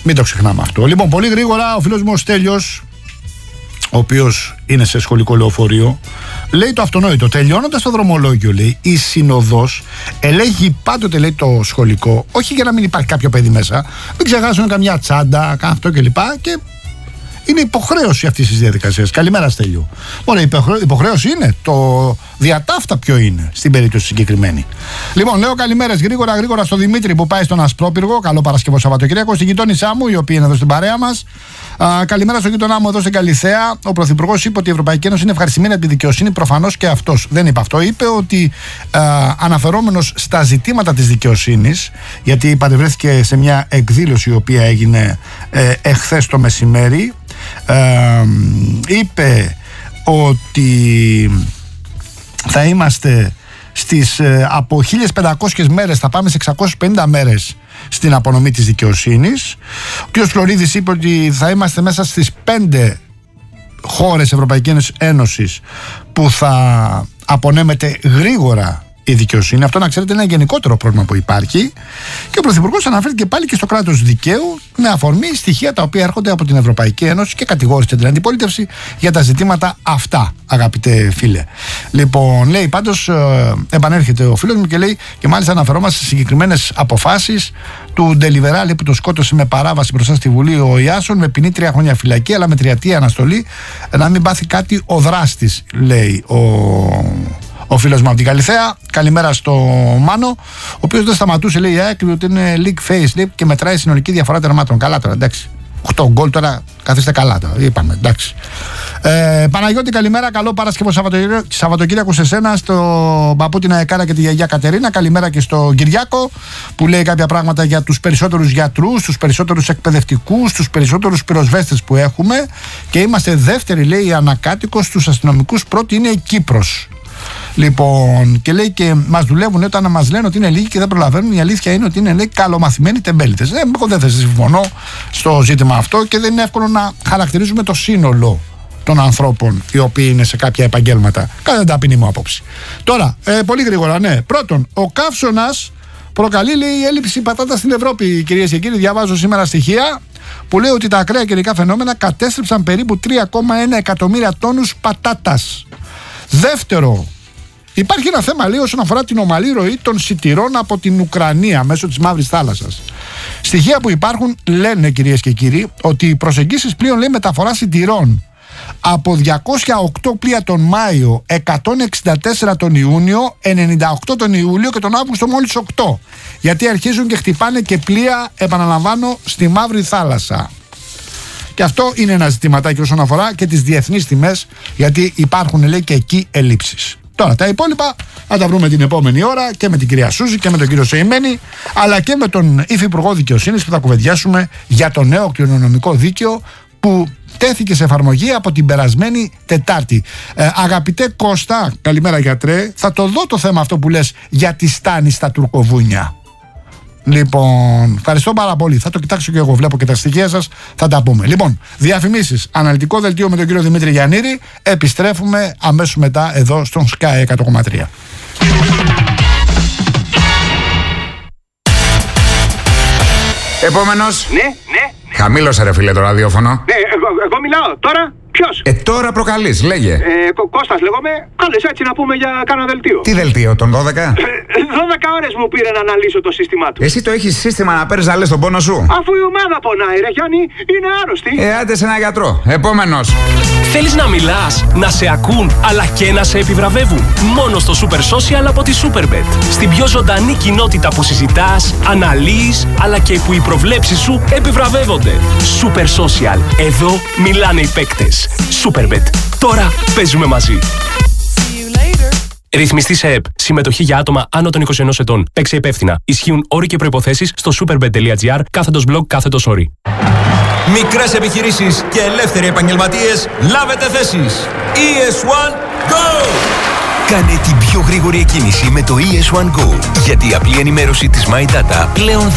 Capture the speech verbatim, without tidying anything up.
Μην το ξεχνάμε αυτό. Λοιπόν, πολύ γρήγορα ο φίλος μου ο Στέλιος, ο οποίος είναι σε σχολικό λεωφορείο, λέει το αυτονόητο. Τελειώνοντας το δρομολόγιο, λέει, η συνοδός ελέγχει πάντοτε, λέει, το σχολικό, όχι για να μην υπάρχει κάποιο παιδί μέσα, μην ξεχάσουν καμιά τσάντα, αυτό κλπ. Και είναι υποχρέωση αυτής της διαδικασίας. Καλημέρα, Στέλιο. Ωραία, υποχρέωση είναι. Το διατάφτα ποιο είναι στην περίπτωση συγκεκριμένη. Λοιπόν, λέω καλημέρες γρήγορα γρήγορα στο Δημήτρη που πάει στον Ασπρόπυργο. Καλό Παρασκευό Σαββατοκύριακο. Στην γειτόνισά μου, η οποία είναι εδώ στην παρέα μας. Α, καλημέρα στον γείτονά μου εδώ στην Καλιθέα. Ο Πρωθυπουργός είπε ότι η Ευρωπαϊκή Ένωση είναι ευχαριστημένη από τη δικαιοσύνη. Προφανώς και αυτός δεν είπε αυτό. Είπε ότι α, αναφερόμενος στα ζητήματα της δικαιοσύνης, γιατί παρευρέθηκε σε μια εκδήλωση η οποία έγινε ε, εχθές το μεσημέρι. Ε, είπε ότι θα είμαστε στις ε, από χίλιες πεντακόσιες μέρες θα πάμε σε εξακόσιες πενήντα μέρες στην απονομή της δικαιοσύνης. Ο κ. Φλωρίδης είπε ότι θα είμαστε μέσα στις πέντε χώρες Ευρωπαϊκής Ένωσης που θα απονέμεται γρήγορα η δικαιοσύνη. Αυτό, να ξέρετε, είναι ένα γενικότερο πρόβλημα που υπάρχει. Και ο Πρωθυπουργός αναφέρθηκε πάλι και στο κράτος δικαίου με αφορμή στοιχεία τα οποία έρχονται από την Ευρωπαϊκή Ένωση και κατηγόρησε την αντιπολίτευση για τα ζητήματα αυτά, αγαπητέ φίλε. Λοιπόν, λέει πάντως, ε, επανέρχεται ο φίλος μου και λέει, και μάλιστα αναφερόμαστε σε συγκεκριμένες αποφάσεις του Ντελιβεράλη που το σκότωσε με παράβαση μπροστά στη Βουλή ο Ιάσον, με ποινή τρία χρόνια φυλακή, αλλά με τριετία αναστολή, να μην πάθει κάτι ο δράστης, λέει ο. Ο φίλος μου από την Καλιθέα. Καλημέρα στο Μάνο, ο οποίος δεν σταματούσε, λέει, άκρη ότι είναι league face, λέει, και μετράει συνολική διαφορά τερμάτων. Καλά τώρα, εντάξει. οκτώ γκολ τώρα, καθίστε καλά τώρα. Είπαμε, εντάξει. Ε, Παναγιώτη, καλημέρα. Καλό Παρασκευό Σαββατοκύριακο, Σαββατοκύριακο σε σένα, στο παππού την Αεκάρα και τη γιαγιά Κατερίνα. Καλημέρα και στον Κυριάκο που λέει κάποια πράγματα για τους περισσότερους γιατρούς, τους περισσότερους εκπαιδευτικούς, τους περισσότερους πυροσβέστες που έχουμε. Και είμαστε δεύτεροι, λέει, ανακάτοικος στους αστυνομικούς. Πρώτη είναι η Κύπρος. Λοιπόν, και λέει και μας δουλεύουν όταν μας λένε ότι είναι λίγοι και δεν προλαβαίνουν. Η αλήθεια είναι ότι είναι, λέει, καλομαθημένοι τεμπέλητες. Ε, εγώ δεν θα συμφωνώ στο ζήτημα αυτό και δεν είναι εύκολο να χαρακτηρίζουμε το σύνολο των ανθρώπων οι οποίοι είναι σε κάποια επαγγέλματα. Κατά την ταπεινή μου άποψη. Τώρα, ε, πολύ γρήγορα, ναι. Πρώτον, ο καύσωνας προκαλεί, λέει, η έλλειψη πατάτας στην Ευρώπη, κυρίες και κύριοι. Διαβάζω σήμερα στοιχεία που λέει ότι τα ακραία καιρικά φαινόμενα κατέστρεψαν περίπου τρία κόμμα ένα εκατομμύρια τόνους πατάτας. Δεύτερο, υπάρχει ένα θέμα, λέει, όσον αφορά την ομαλή ροή των σιτηρών από την Ουκρανία μέσω της Μαύρης Θάλασσας. Στοιχεία που υπάρχουν λένε, κυρίες και κύριοι, ότι οι προσεγγίσεις πλοίων, λέει, μεταφορά σιτηρών από διακόσια οκτώ πλοία τον Μάιο, εκατόν εξήντα τέσσερα τον Ιούνιο, ενενήντα οκτώ τον Ιούλιο και τον Αύγουστο μόλις οκτώ. Γιατί αρχίζουν και χτυπάνε και πλοία, επαναλαμβάνω, στη Μαύρη Θάλασσα. Και αυτό είναι ένα ζητηματάκι όσον αφορά και τις διεθνείς τιμές, γιατί υπάρχουν, λέει, και εκεί ελλείψεις. Τώρα τα υπόλοιπα θα τα βρούμε την επόμενη ώρα και με την κυρία Σούζη και με τον κύριο Σεϊμένη, αλλά και με τον Υφυπουργό Δικαιοσύνης που θα κουβεντιάσουμε για το νέο κληρονομικό δίκαιο που τέθηκε σε εφαρμογή από την περασμένη Τετάρτη. Ε, αγαπητέ Κώστα, καλημέρα γιατρέ, θα το δω το θέμα αυτό που λες για τη στάνη στα τουρκοβούνια. Λοιπόν, ευχαριστώ πάρα πολύ. Θα το κοιτάξω και εγώ. Βλέπω και τα στοιχεία σας. Θα τα πούμε. Λοιπόν, διαφημίσεις. Αναλυτικό δελτίο με τον κύριο Δημήτρη Γιαννήρη. Επιστρέφουμε αμέσως μετά εδώ στον Sky εκατό κόμμα τρία. Επόμενος. Ναι, ναι. Χαμήλωσε, ρε φίλε, το ραδιόφωνο. Ναι, εγώ, εγώ μιλάω. Τώρα, ποιος? Ε, τώρα προκαλείς, λέγε. Ε, Κω- Κώστας λέγομαι. Κάλες έτσι να πούμε για κάνα δελτίο. Τι δελτίο, τον δώδεκα? Ε, δώδεκα ώρες μου πήρε να αναλύσω το σύστημά του. Εσύ το έχεις σύστημα να παίρνεις να λες τον πόνο σου? Αφού η ομάδα πονάει, ρε Γιάννη, είναι άρρωστη. Ε, άντε σε ένα γιατρό. Επόμενος. Θέλεις να μιλάς, να σε ακούν, αλλά και να σε επιβραβεύουν? Μόνο στο Super Social από τη Superbet. Στην πιο ζωντανή κοινότητα που συζητάς, αναλύεις, αλλά και που οι προβλέψεις σου επιβραβεύονται. Super Social. Εδώ μιλάνε οι παίκτες. Superbet. Τώρα παίζουμε μαζί. Ρυθμιστή σε ΕΠ. Συμμετοχή για άτομα άνω των είκοσι ενός ετών. Παίξε υπεύθυνα. Ισχύουν όροι και προϋποθέσεις στο superbet.gr κάθετος blog κάθετος όροι. Μικρές επιχειρήσεις και ελεύθεροι επαγγελματίες, λάβετε θέσεις. ι ες ουάν Go! Κάνε την πιο γρήγορη εκκίνηση με το ι ες ουάν Go, γιατί η απλή ενημέρωση της MyData πλέον